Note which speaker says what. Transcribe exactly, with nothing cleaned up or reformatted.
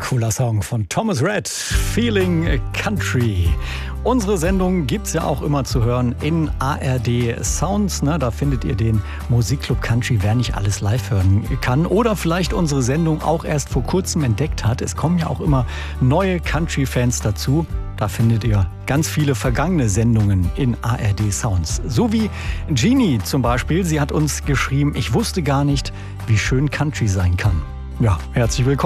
Speaker 1: Cooler Song von Thomas Rhett, Feeling Country. Unsere Sendung gibt es ja auch immer zu hören in A R D Sounds. Ne? Da findet ihr den Musikclub Country, wer nicht alles live hören kann. Oder vielleicht unsere Sendung auch erst vor kurzem entdeckt hat. Es kommen ja auch immer neue Country-Fans dazu. Da findet ihr ganz viele vergangene Sendungen in A R D Sounds. So wie Jeannie zum Beispiel. Sie hat uns geschrieben, ich wusste gar nicht, wie schön Country sein kann. Ja, herzlich willkommen.